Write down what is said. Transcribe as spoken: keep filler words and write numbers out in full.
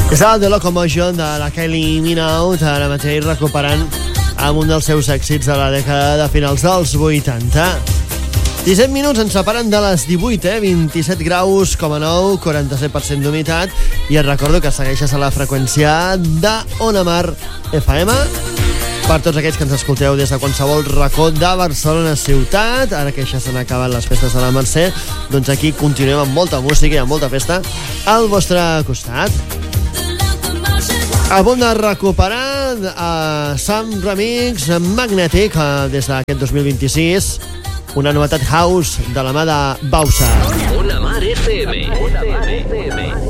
És el The Locomotion de la Kylie Minogue, ara mateix recuperant amb un dels seus èxits de la dècada de finals dels vuitanta. disset minuts ens separen de les divuit, eh? vint-i-set graus, coma nou, quaranta-set per cent d'humitat, i et recordo que segueixes a la freqüència de Ona Mar F M. Per tots aquells que ens escolteu des de qualsevol racó de Barcelona ciutat, ara que ja s'han acabat les festes de la Mercè, doncs aquí continuem amb molta música i amb molta festa al vostre costat. A punt de recuperar a Sam Remix Magnetic des d'aquest dos mil vint-i-sis, una novetat house de la mà de Bausa. Ona Mar F M. Ona Mar F M.